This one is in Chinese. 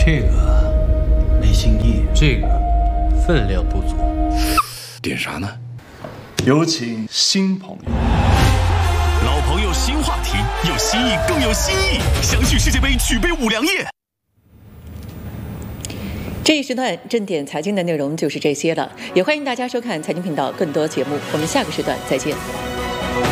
这个没新意，这个分量不足。 点啥呢？ 有请新朋友。 老朋友新话题，有新意更有新意。相续世界杯，举杯五粮液。 这一时段正点财经的内容就是这些了，也欢迎大家收看财经频道更多节目，我们下个时段再见。